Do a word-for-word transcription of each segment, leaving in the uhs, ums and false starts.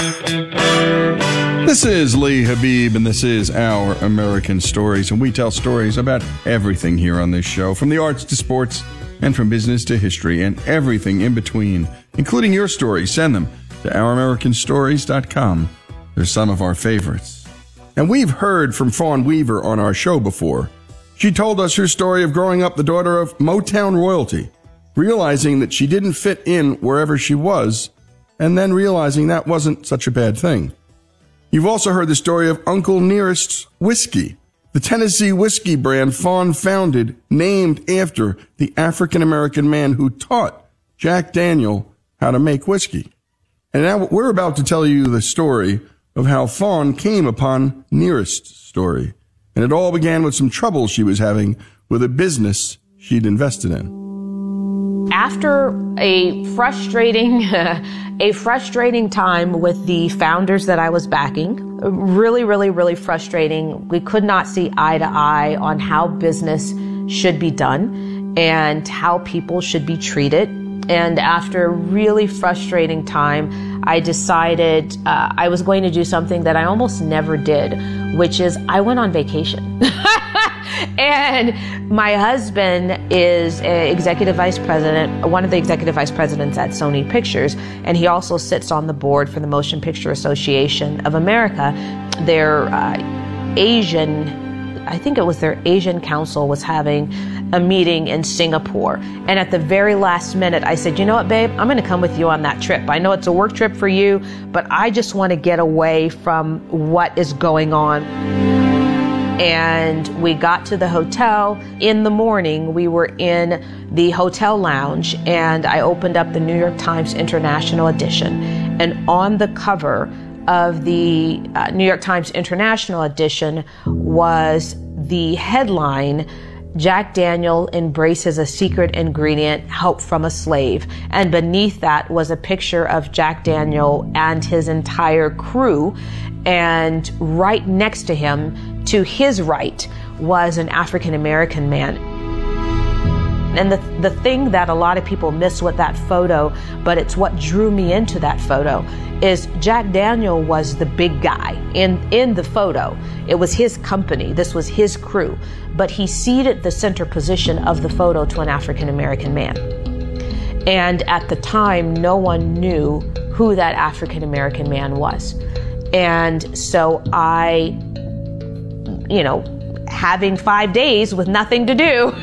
This is Lee Habib, and this is Our American Stories, and we tell stories about everything here on this show, from the arts to sports, and from business to history, and everything in between, including your stories. Send them to our american stories dot com. They're some of our favorites. And we've heard from Fawn Weaver on our show before. She told us her story of growing up the daughter of Motown royalty, realizing that she didn't fit in wherever she was, and then realizing that wasn't such a bad thing. You've also heard the story of Uncle Nearest's Whiskey, the Tennessee whiskey brand Fawn founded, named after the African-American man who taught Jack Daniel how to make whiskey. And now we're about to tell you the story of how Fawn came upon Nearest's story. And it all began with some trouble she was having with a business she'd invested in. After a frustrating, a frustrating time with the founders that I was backing, really, really, really frustrating. We could not see eye to eye on how business should be done and how people should be treated. And after a really frustrating time, I decided uh, I was going to do something that I almost never did, which is I went on vacation. And my husband is an executive vice president, one of the executive vice presidents at Sony Pictures, and he also sits on the board for the Motion Picture Association of America. Their uh, Asian, I think it was their Asian Council was having a meeting in Singapore. And at the very last minute, I said, you know what, babe, I'm going to come with you on that trip. I know it's a work trip for you, but I just want to get away from what is going on. And we got to the hotel. In the morning, we were in the hotel lounge, and I opened up the New York Times International edition. And on the cover of the uh, New York Times International edition was the headline, Jack Daniel embraces a secret ingredient, help from a slave. And beneath that was a picture of Jack Daniel and his entire crew. And right next to him, to his right, was an African-American man. And the, the thing that a lot of people miss with that photo, but it's what drew me into that photo, is Jack Daniel was the big guy in, in the photo. It was his company. This was his crew. But he ceded the center position of the photo to an African-American man. And at the time, no one knew who that African-American man was. And so I, you know, having five days with nothing to do,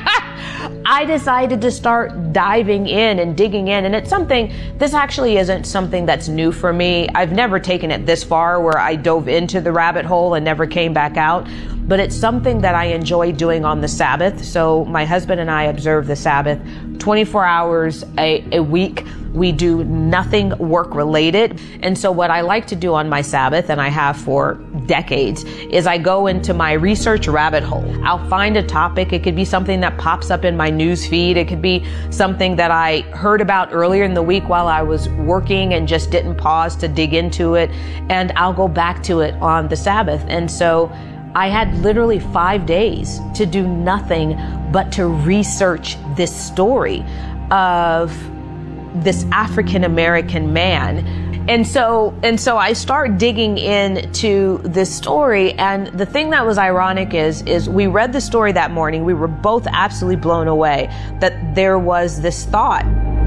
I decided to start diving in and digging in. And it's something, this actually isn't something that's new for me. I've never taken it this far where I dove into the rabbit hole and never came back out. But it's something that I enjoy doing on the Sabbath. So my husband and I observe the Sabbath twenty-four hours a, a week. We do nothing work related. And so what I like to do on my Sabbath, and I have for decades, is I go into my research rabbit hole. I'll find a topic. It could be something that pops up in my news feed. It could be something that I heard about earlier in the week while I was working and just didn't pause to dig into it. And I'll go back to it on the Sabbath. And so I had literally five days to do nothing but to research this story of this African-American man. And so, and so I start digging into this story. And the thing that was ironic is, is we read the story that morning. We were both absolutely blown away that there was this thought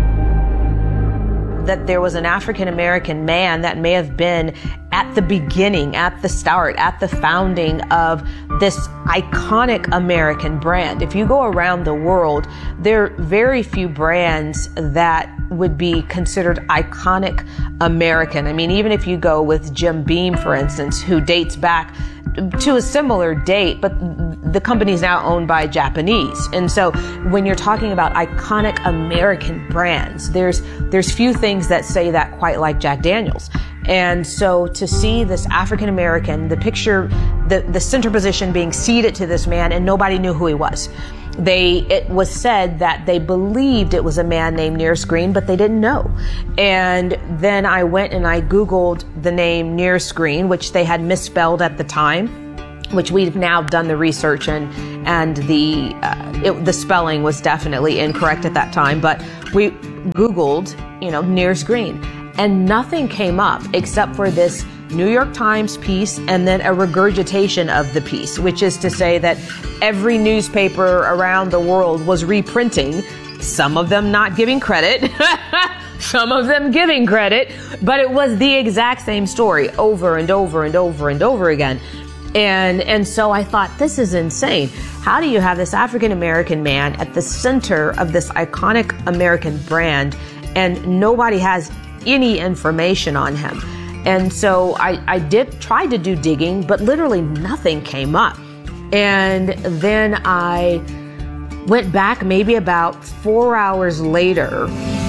that there was an African-American man that may have been at the beginning, at the start, at the founding of this iconic American brand. If you go around the world, there are very few brands that would be considered iconic American. I mean, even if you go with Jim Beam, for instance, who dates back to a similar date, but the company is now owned by Japanese. And so when you're talking about iconic American brands, there's there's few things that say that quite like Jack Daniel's. And so to see this African American, the picture, the, the center position being ceded to this man, and nobody knew who he was. They, it was said that they believed it was a man named Nearest Green, but they didn't know. And then I went and I Googled the name Nearest Green, which they had misspelled at the time, which we've now done the research, and and the uh, it, the spelling was definitely incorrect at that time. But we Googled, you know, Nearest Green, and nothing came up except for this New York Times piece and then a regurgitation of the piece, which is to say that every newspaper around the world was reprinting, some of them not giving credit, some of them giving credit, but it was the exact same story over and over and over and over again. And and so I thought, this is insane. How do you have this African-American man at the center of this iconic American brand and nobody has any information on him? And so I, I did try to do digging, but literally nothing came up. And then I went back maybe about four hours later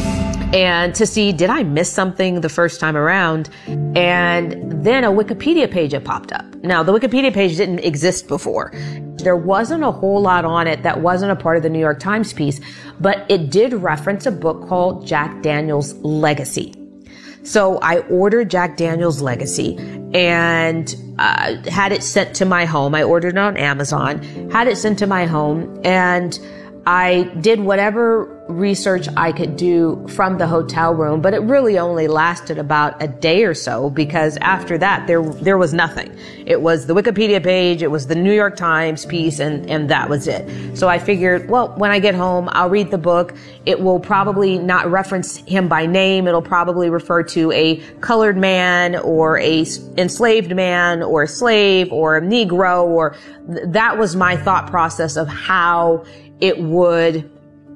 and to see, did I miss something the first time around? And then a Wikipedia page had popped up. Now, the Wikipedia page didn't exist before. There wasn't a whole lot on it that wasn't a part of the New York Times piece, but it did reference a book called Jack Daniel's Legacy. So I ordered Jack Daniel's Legacy and uh, had it sent to my home. I ordered it on Amazon, had it sent to my home, and I did whatever research I could do from the hotel room, but it really only lasted about a day or so because after that there there was nothing. It was the Wikipedia page, it was the New York Times piece, and, and that was it. So I figured, well, when I get home, I'll read the book. It will probably not reference him by name. It'll probably refer to a colored man or a enslaved man or a slave or a Negro, or th- that was my thought process of how it would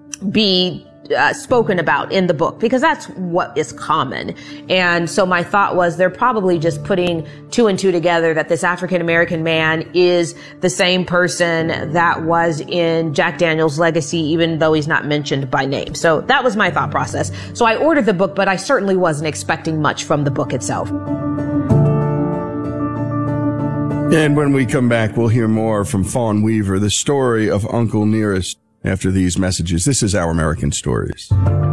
be uh, spoken about in the book, because that's what is common. And so my thought was they're probably just putting two and two together, that this African-American man is the same person that was in Jack Daniel's Legacy, even though he's not mentioned by name. So that was my thought process. So I ordered the book, but I certainly wasn't expecting much from the book itself. And when we come back, we'll hear more from Fawn Weaver, the story of Uncle Nearest, after these messages. This is Our American Stories.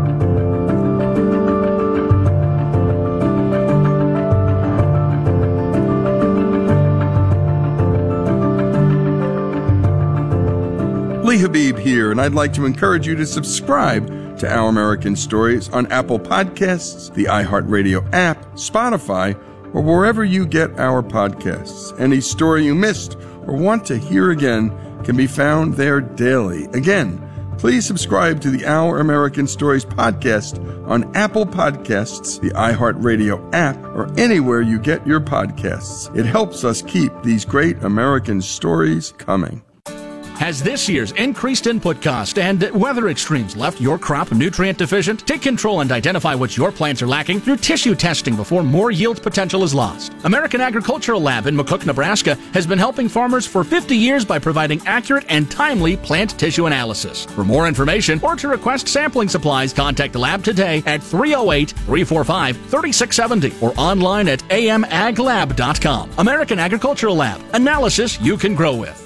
Lee Habib here, and I'd like to encourage you to subscribe to Our American Stories on Apple Podcasts, the iHeartRadio app, Spotify, or wherever you get our podcasts. Any story you missed or want to hear again can be found there daily. Again, please subscribe to the Our American Stories podcast on Apple Podcasts, the iHeartRadio app, or anywhere you get your podcasts. It helps us keep these great American stories coming. Has this year's increased input cost and weather extremes left your crop nutrient deficient? Take control and identify what your plants are lacking through tissue testing before more yield potential is lost. American Agricultural Lab in McCook, Nebraska has been helping farmers for fifty years by providing accurate and timely plant tissue analysis. For more information or to request sampling supplies, contact the lab today at three oh eight, three four five, three six seven oh or online at a m ag lab dot com. American Agricultural Lab. Analysis you can grow with.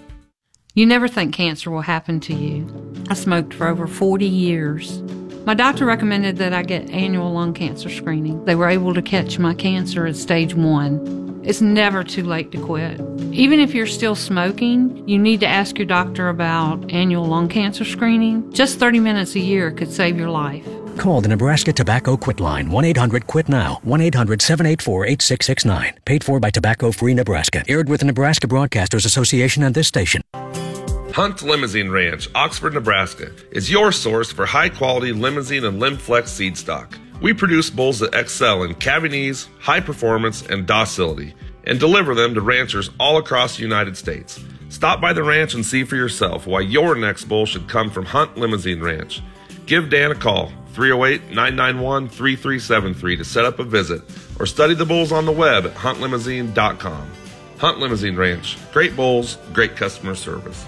You never think cancer will happen to you. I smoked for over forty years. My doctor recommended that I get annual lung cancer screening. They were able to catch my cancer at stage one. It's never too late to quit. Even if you're still smoking, you need to ask your doctor about annual lung cancer screening. Just thirty minutes a year could save your life. Call the Nebraska Tobacco Quit Line, one eight hundred quit now, one eight hundred seven eight four eight six six nine. Paid for by Tobacco Free Nebraska. Aired with the Nebraska Broadcasters Association and this station. Hunt Limousine Ranch, Oxford, Nebraska, is your source for high-quality limousine and Limflex seed stock. We produce bulls that excel in cabinease, high performance, and docility, and deliver them to ranchers all across the United States. Stop by the ranch and see for yourself why your next bull should come from Hunt Limousine Ranch. Give Dan a call, three oh eight, nine nine one, three three seven three, to set up a visit, or study the bulls on the web at hunt limousine dot com. Hunt Limousine Ranch, great bulls, great customer service.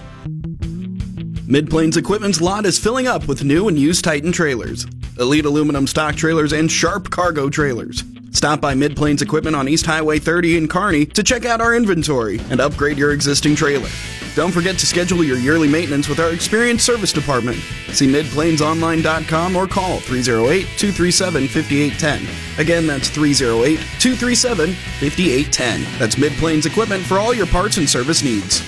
Mid-Plains Equipment's lot is filling up with new and used Titan trailers, Elite aluminum stock trailers, and Sharp cargo trailers. Stop by Mid-Plains Equipment on East Highway thirty in Kearney to check out our inventory and upgrade your existing trailer. Don't forget to schedule your yearly maintenance with our experienced service department. See mid plains online dot com or call three oh eight, two three seven, five eight one oh. Again, that's three oh eight, two three seven, five eight one oh. That's Mid-Plains Equipment for all your parts and service needs.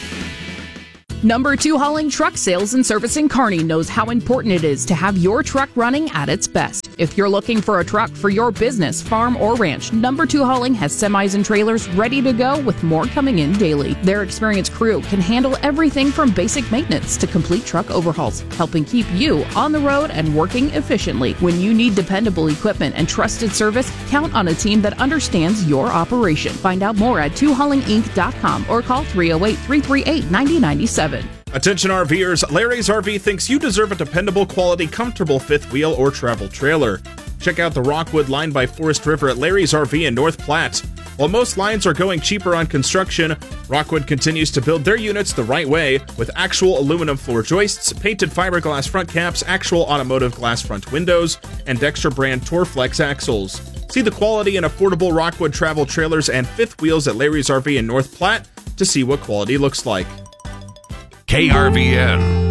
Number two Hauling Truck Sales and Service in Kearney knows how important it is to have your truck running at its best. If you're looking for a truck for your business, farm, or ranch, Number Two Hauling has semis and trailers ready to go with more coming in daily. Their experienced crew can handle everything from basic maintenance to complete truck overhauls, helping keep you on the road and working efficiently. When you need dependable equipment and trusted service, count on a team that understands your operation. Find out more at two hauling inc dot com or call three oh eight, three three eight, nine oh nine seven. Attention RVers, Larry's R V thinks you deserve a dependable, quality, comfortable fifth wheel or travel trailer. Check out the Rockwood line by Forest River at Larry's R V in North Platte. While most lines are going cheaper on construction, Rockwood continues to build their units the right way with actual aluminum floor joists, painted fiberglass front caps, actual automotive glass front windows, and Dexter brand Torflex axles. See the quality and affordable Rockwood travel trailers and fifth wheels at Larry's R V in North Platte to see what quality looks like. K R V N.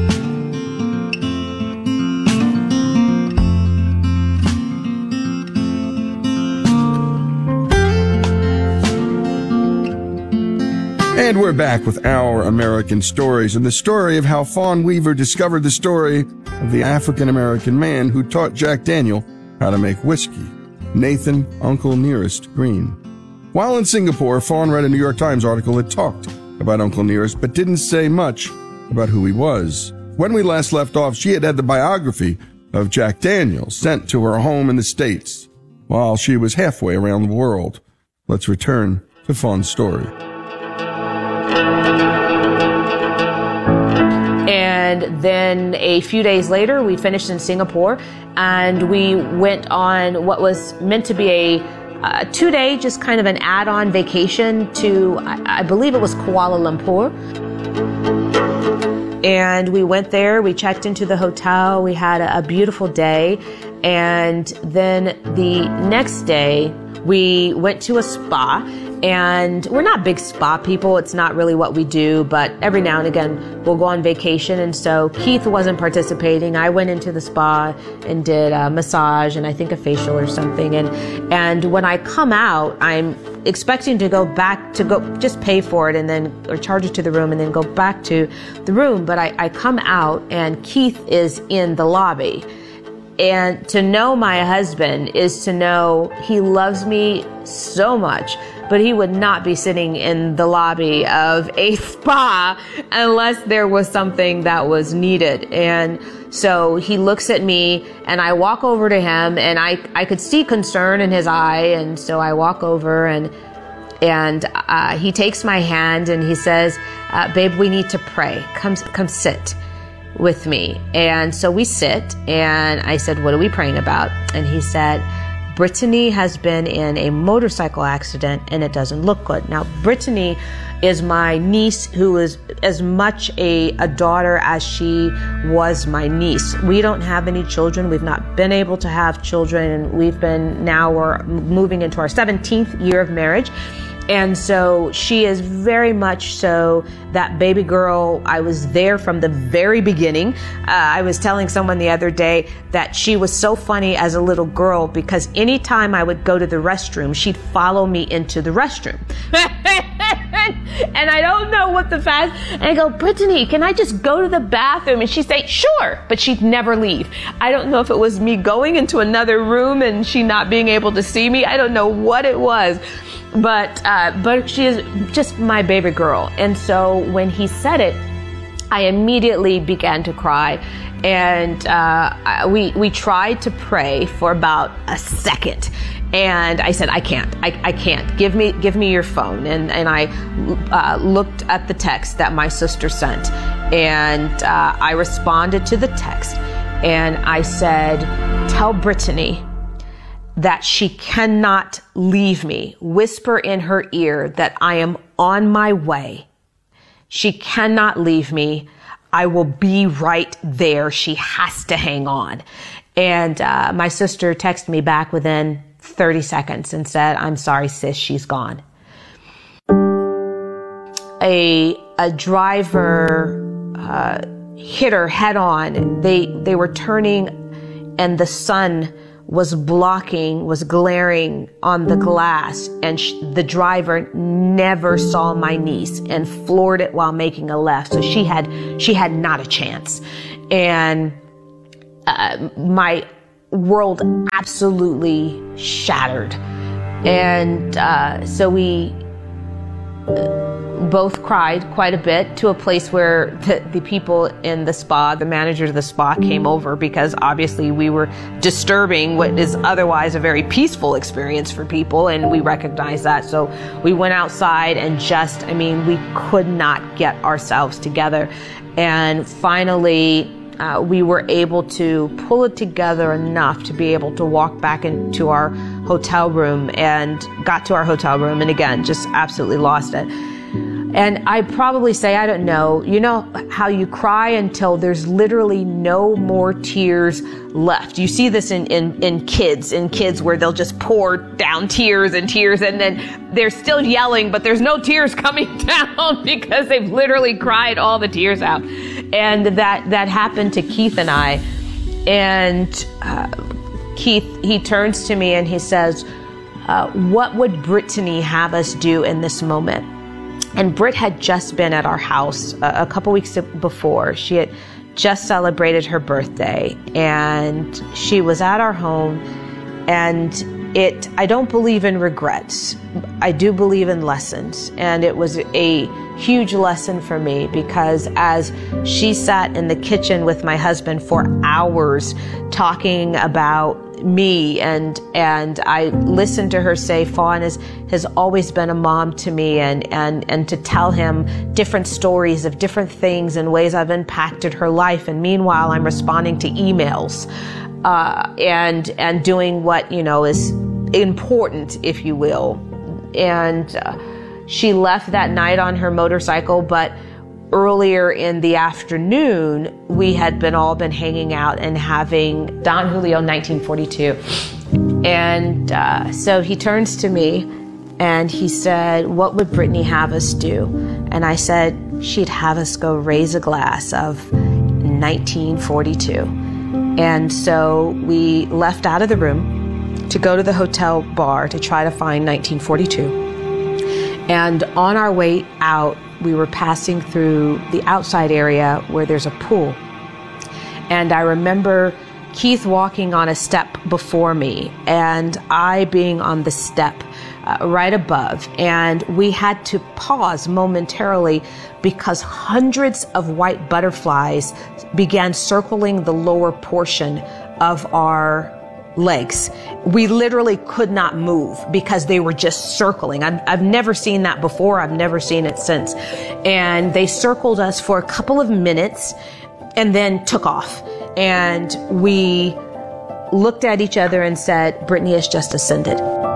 And we're back with Our American Stories and the story of how Fawn Weaver discovered the story of the African-American man who taught Jack Daniel how to make whiskey, Nathan Uncle Nearest Green. While in Singapore, Fawn read a New York Times article that talked about Uncle Nearest but didn't say much about who he was. When we last left off, she had had the biography of Jack Daniel sent to her home in the States while she was halfway around the world. Let's return to Fawn's story. And then a few days later, we finished in Singapore and we went on what was meant to be a uh, two-day, just kind of an add-on vacation to, I, I believe it was Kuala Lumpur. And we went there, we checked into the hotel, we had a, a beautiful day. And then the next day, we went to a spa. And we're not big spa people. It's not really what we do, but every now and again we'll go on vacation. And so Keith wasn't participating. I went into the spa and did a massage and I think a facial or something. And, and when I come out, I'm expecting to go back to go just pay for it and then, or charge it to the room and then go back to the room. But I, I come out and Keith is in the lobby. And to know my husband is to know he loves me so much, but he would not be sitting in the lobby of a spa unless there was something that was needed. And so he looks at me and I walk over to him and I, I could see concern in his eye. And so I walk over and, and, uh, he takes my hand and he says, uh, babe, we need to pray. Come, come sit with me. And so we sit and I said, what are we praying about? And he said, Brittany has been in a motorcycle accident and it doesn't look good. Now, Brittany is my niece who is as much a, a daughter as she was my niece. We don't have any children. We've not been able to have children. And we've been, now we're moving into our seventeenth year of marriage. And so she is very much so that baby girl. I was there from the very beginning. Uh, I was telling someone the other day that she was so funny as a little girl because anytime I would go to the restroom, she'd follow me into the restroom. And I don't know what the fast, and I go, Brittany, can I just go to the bathroom? And she'd say, sure, but she'd never leave. I don't know if it was me going into another room and she not being able to see me. I don't know what it was. But uh, but she is just my baby girl. And so when he said it, I immediately began to cry. And uh, we we tried to pray for about a second. And I said, I can't, I, I can't. Give me give me your phone. And, and I uh, looked at the text that my sister sent. And uh, I responded to the text. And I said, tell Brittany that she cannot leave me. Whisper in her ear that I am on my way. She cannot leave me. I will be right there. She has to hang on. And uh, my sister texted me back within thirty seconds and said, I'm sorry, sis, she's gone. A, a driver uh, hit her head on. They, they were turning and the sun was blocking, was glaring on the glass, and sh- the driver never saw my niece and floored it while making a left. So she had, she had not a chance. And uh, my world absolutely shattered. And uh, so we both cried quite a bit, to a place where the, the people in the spa, the manager of the spa, came over, because obviously we were disturbing what is otherwise a very peaceful experience for people, and we recognized that. So we went outside and just, I mean, we could not get ourselves together. And finally, uh, we were able to pull it together enough to be able to walk back into our hotel room, and got to our hotel room, and again, just absolutely lost it. And I probably say, I don't know, you know how you cry until there's literally no more tears left. You see this in, in, in kids, in kids where they'll just pour down tears and tears, and then they're still yelling, but there's no tears coming down because they've literally cried all the tears out. And that, that happened to Keith and I. And uh, Keith, he turns to me and he says, uh, what would Brittany have us do in this moment? And Britt had just been at our house a, a couple weeks before. She had just celebrated her birthday, and she was at our home. And it, I don't believe in regrets. I do believe in lessons. And it was a huge lesson for me, because as she sat in the kitchen with my husband for hours talking about me, and and I listened to her say, Fawn has, has always been a mom to me, and, and, and to tell him different stories of different things and ways I've impacted her life. And meanwhile, I'm responding to emails uh, and and doing what, you know, is important, if you will. And uh, she left that night on her motorcycle, but earlier in the afternoon, we had been all been hanging out and having Don Julio nineteen forty-two. And uh, so he turns to me and he said, what would Brittany have us do? And I said, she'd have us go raise a glass of nineteen forty-two. And so we left out of the room to go to the hotel bar to try to find nineteen forty-two. And on our way out, we were passing through the outside area where there's a pool. And I remember Keith walking on a step before me, and I being on the step uh, right above. And we had to pause momentarily because hundreds of white butterflies began circling the lower portion of our legs. We literally could not move because they were just circling. I've, I've never seen that before. I've never seen it since. And they circled us for a couple of minutes and then took off. And we looked at each other and said, Brittany has just ascended.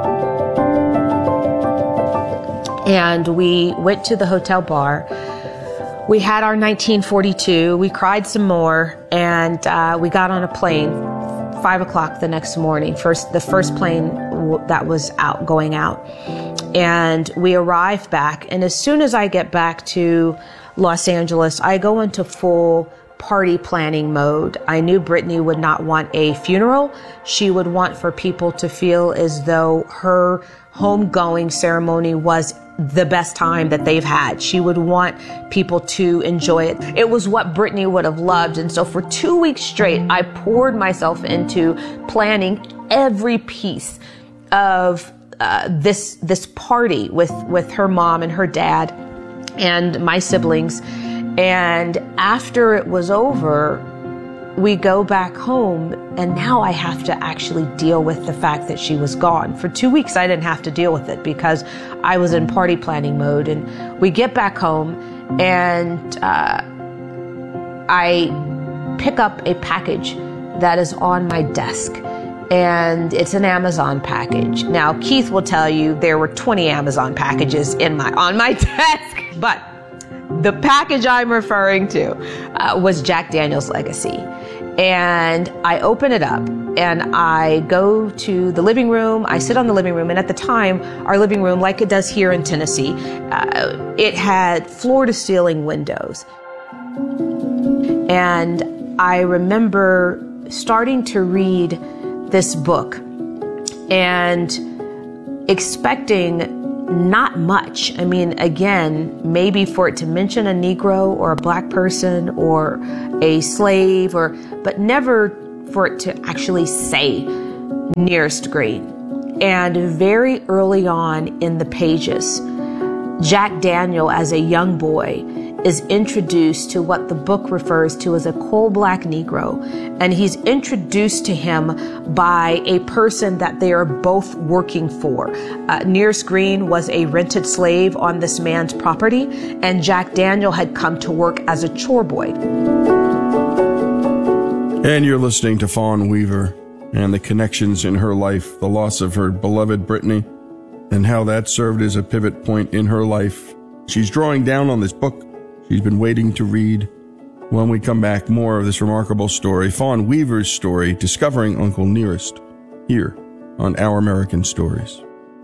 And we went to the hotel bar. We had our nineteen forty-two. We cried some more, and uh, we got on a plane. Five o'clock the next morning, first the first plane w- that was out going out, and we arrived back. And as soon as I get back to Los Angeles, I go into full party planning mode. I knew Brittany would not want a funeral. She would want for people to feel as though her homegoing ceremony was the best time that they've had. She would want people to enjoy it. It was what Brittany would have loved. And so for two weeks straight, I poured myself into planning every piece of uh, this this party with, with her mom and her dad and my siblings. And after it was over, we go back home, and now I have to actually deal with the fact that she was gone. For two weeks, I didn't have to deal with it because I was in party planning mode. And we get back home, and uh, I pick up a package that is on my desk, and it's an Amazon package. Now, Keith will tell you there were twenty Amazon packages in my on my desk, but the package I'm referring to uh, was Jack Daniel's Legacy. And I open it up and I go to the living room. I sit on the living room. And at the time, our living room, like it does here in Tennessee, uh, it had floor to ceiling windows. And I remember starting to read this book and expecting not much. I mean, again, maybe for it to mention a Negro or a black person or a slave, or but never for it to actually say Nearest Green. And very early on in the pages, Jack Daniel, as a young boy, is introduced to what the book refers to as a coal-black Negro. And he's introduced to him by a person that they are both working for. Uh, Nearest Green was a rented slave on this man's property, and Jack Daniel had come to work as a chore boy. And you're listening to Fawn Weaver and the connections in her life, the loss of her beloved Brittany, and how that served as a pivot point in her life. She's drawing down on this book she's been waiting to read. When we come back, more of this remarkable story, Fawn Weaver's story, discovering Uncle Nearest, here on Our American Stories.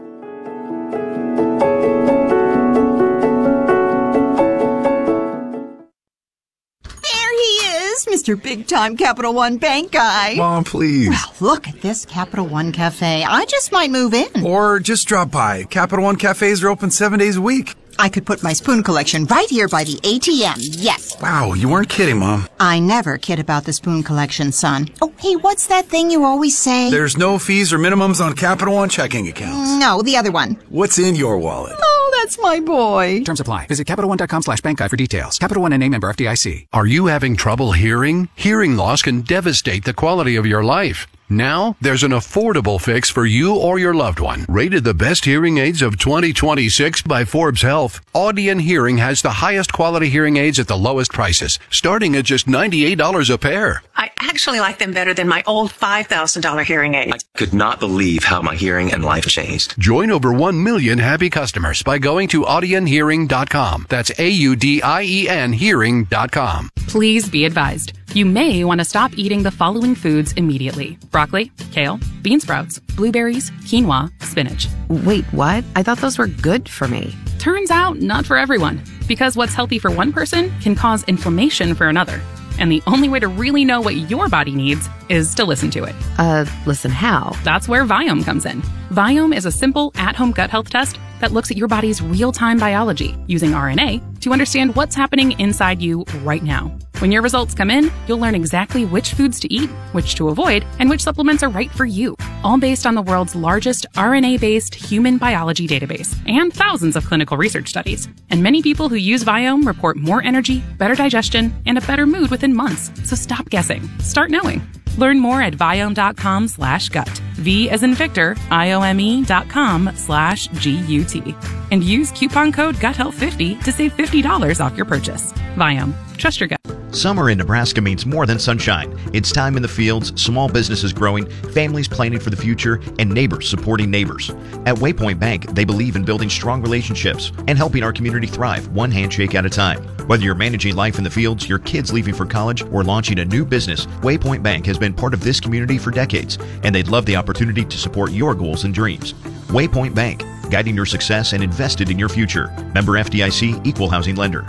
Mister Big-Time Capital One Bank guy. Mom, please. Well, look at this Capital One Cafe. I just might move in. Or just drop by. Capital One Cafes are open seven days a week. I could put my spoon collection right here by the A T M, yes. Wow, you weren't kidding, Mom. I never kid about the spoon collection, son. Oh, hey, what's that thing you always say? There's no fees or minimums on Capital One checking accounts. No, the other one. What's in your wallet? Oh, that's my boy. Terms apply. Visit CapitalOne.com slash bank guide for details. Capital One N A member F D I C. Are you having trouble hearing? Hearing loss can devastate the quality of your life. Now, there's an affordable fix for you or your loved one. Rated the best hearing aids of twenty twenty-six by Forbes Health, Audion Hearing has the highest quality hearing aids at the lowest prices, starting at just ninety-eight dollars a pair. I actually like them better than my old five thousand dollars hearing aid. I could not believe how my hearing and life changed. Join over one million happy customers by going to audion hearing dot com. That's A U D I E N hearing dot com. Please be advised. You may want to stop eating the following foods immediately. Broccoli, kale, bean sprouts, blueberries, quinoa, spinach. Wait, what? I thought those were good for me. Turns out, not for everyone. Because what's healthy for one person can cause inflammation for another. And the only way to really know what your body needs is to listen to it. Uh, listen how? That's where Viome comes in. Viome is a simple, at-home gut health test that looks at your body's real-time biology using R N A to understand what's happening inside you right now. When your results come in, you'll learn exactly which foods to eat, which to avoid, and which supplements are right for you. All based on the world's largest R N A-based human biology database and thousands of clinical research studies. And many people who use Viome report more energy, better digestion, and a better mood within months. So stop guessing. Start knowing. Learn more at Viome.com slash gut. V as in Victor, I-O-M-E dot com slash G-U-T. And use coupon code gut health fifty to save fifty dollars off your purchase. Viome. Trust your gut. Summer in Nebraska means more than sunshine. It's time in the fields, small businesses growing, families planning for the future, and neighbors supporting neighbors. At Waypoint Bank, they believe in building strong relationships and helping our community thrive one handshake at a time. Whether you're managing life in the fields, your kids leaving for college, or launching a new business, Waypoint Bank has been part of this community for decades, and they'd love the opportunity to support your goals and dreams. Waypoint Bank, guiding your success and invested in your future. Member F D I C, Equal Housing Lender.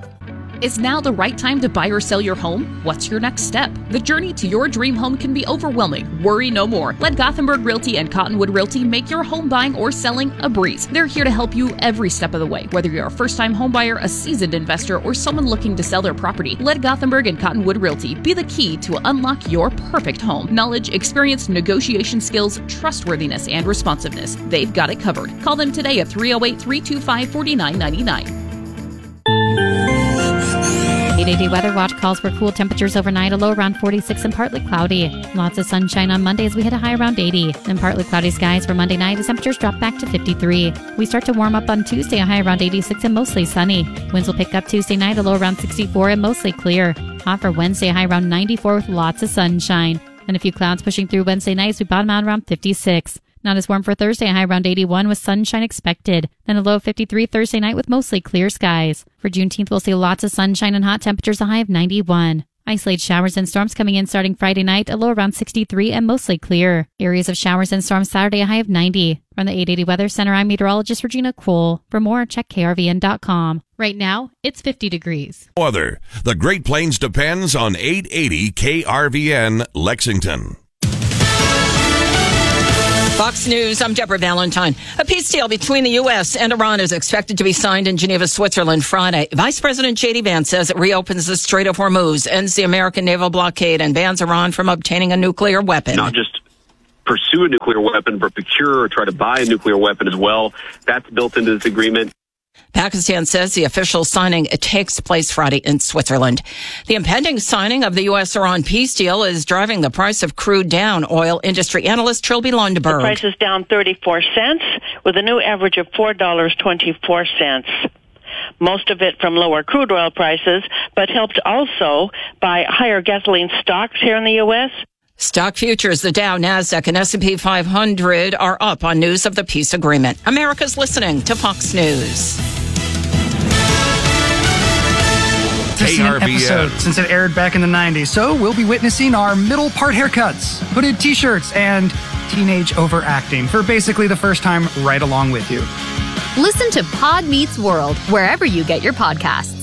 Is now the right time to buy or sell your home? What's your next step? The journey to your dream home can be overwhelming. Worry no more. Let Gothenburg Realty and Cottonwood Realty make your home buying or selling a breeze. They're here to help you every step of the way. Whether you're a first-time home buyer, a seasoned investor, or someone looking to sell their property, let Gothenburg and Cottonwood Realty be the key to unlock your perfect home. Knowledge, experience, negotiation skills, trustworthiness, and responsiveness. They've got it covered. Call them today at three oh eight, three two five, four nine nine nine. eight eighty Weather Watch calls for cool temperatures overnight, a low around forty-six and partly cloudy. Lots of sunshine on Monday as we hit a high around eighty. And partly cloudy skies for Monday night as temperatures drop back to fifty-three. We start to warm up on Tuesday, a high around eighty-six and mostly sunny. Winds will pick up Tuesday night, a low around sixty-four and mostly clear. Hot for Wednesday, a high around ninety-four with lots of sunshine. And a few clouds pushing through Wednesday night as we bottom out around fifty-six. Not as warm for Thursday, a high around eighty-one with sunshine expected. Then a low of fifty-three Thursday night with mostly clear skies. For Juneteenth, we'll see lots of sunshine and hot temperatures, a high of ninety-one. Isolated showers and storms coming in starting Friday night, a low around sixty-three and mostly clear. Areas of showers and storms Saturday, a high of ninety. From the eight eighty Weather Center, I'm meteorologist Regina Cole. For more, check K R V N dot com. Right now, it's fifty degrees. Weather. The Great Plains depends on eight eighty K R V N Lexington. Fox News, I'm Deborah Valentine. A peace deal between the U S and Iran is expected to be signed in Geneva, Switzerland Friday. Vice President J D Vance says it reopens the Strait of Hormuz, ends the American naval blockade, and bans Iran from obtaining a nuclear weapon. Not just pursue a nuclear weapon, but procure or try to buy a nuclear weapon as well. That's built into this agreement. Pakistan says the official signing takes place Friday in Switzerland. The impending signing of the U S-Iran peace deal is driving the price of crude down. Oil industry analyst Trilby Lundberg. The price is down thirty-four cents with a new average of four dollars and twenty-four cents. Most of it from lower crude oil prices, but helped also by higher gasoline stocks here in the U S. Stock futures, the Dow, Nasdaq, and S and P five hundred are up on news of the peace agreement. America's listening to Fox News. K R V N episode since it aired back in the nineties, so we'll be witnessing our middle part haircuts, hooded t-shirts, and teenage overacting for basically the first time right along with you. Listen to Pod Meets World wherever you get your podcasts.